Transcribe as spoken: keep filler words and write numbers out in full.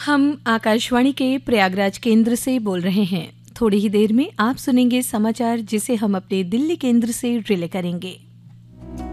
हम आकाशवाणी के प्रयागराज केंद्र से बोल रहे हैं। थोड़ी ही देर में आप सुनेंगे समाचार जिसे हम अपने दिल्ली केंद्र से रिले करेंगे।